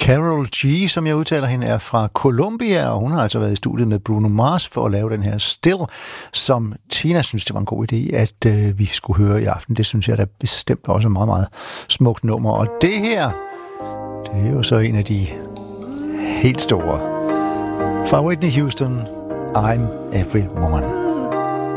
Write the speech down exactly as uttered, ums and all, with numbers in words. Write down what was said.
Karol G, som jeg udtaler hende, er fra Colombia, og hun har altså været i studiet med Bruno Mars for at lave den her Still, som Tina synes, det var en god idé, at øh, vi skulle høre i aften. Det synes jeg da bestemt også er meget, meget smukt nummer. Og det her, det er jo så en af de helt store. Fra Whitney Houston, I'm Every Woman.